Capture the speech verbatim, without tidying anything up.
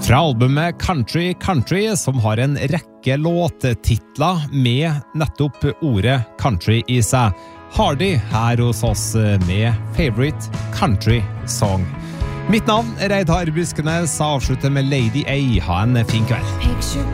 Fra albumet Country Country, som har en rekke låttitler med nettopp ordet country i seg. Hardy her hos oss med Favorite Country Song. Mitt navn er Reidar Buskenes, avslutter med Lady A. Ha en fin kveld.